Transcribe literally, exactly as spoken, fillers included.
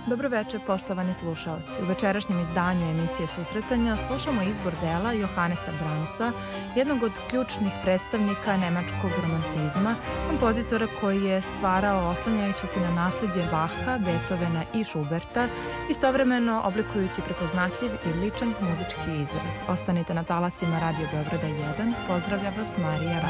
Dobroveče, poštovani slušalci. U večerašnjem izdanju emisije Susretanja slušamo izbor dela Johanesa Brahmsa, jednog od ključnih predstavnika nemačkog romantizma, kompozitora koji je stvarao oslanjajući se na nasleđe Baha, Beethovena i Schuberta, istovremeno oblikujući prepoznatljiv i ličan muzički izraz. Ostanite na talasima Radio Beograda jedan. Pozdravlja vas Marija Radeta.